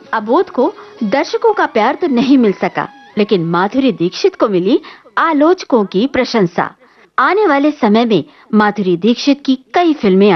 अबोध को दर्शकों का प्यार तो नहीं मिल सका, लेकिन माधुरी दीक्षित को मिली आलोचकों की प्रशंसा। आने वाले समय में माधुरी दीक्षित की कई फिल्में